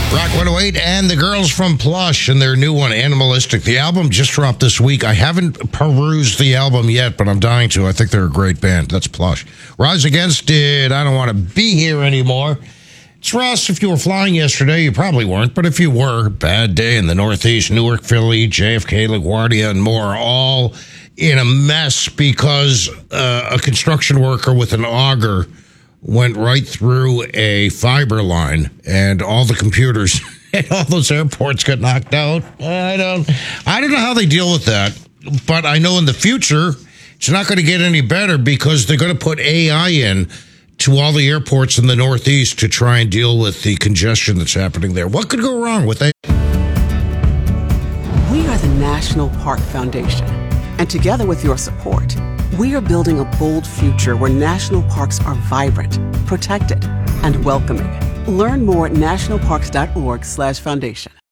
Rock 108 and the girls from Plush and their new one, Animalistic. The album just dropped this week. I haven't perused the album yet, but I'm dying to. I think they're a great band. That's Plush. Rise Against It, I Don't Want to Be Here Anymore. It's Russ. If you were flying yesterday, you probably weren't, but if you were, bad day in the Northeast, Newark, Philly, JFK, LaGuardia, and more, all in a mess because a construction worker with an auger went right through a fiber line, and all the computers at all those airports got knocked out. I don't know how they deal with that, but I know in the future it's not going to get any better because they're going to put AI in to all the airports in the Northeast to try and deal with the congestion that's happening there. What could go wrong with that? We are the National Park Foundation, and together with your support, we are building a bold future where national parks are vibrant, protected, and welcoming. Learn more at nationalparks.org/foundation.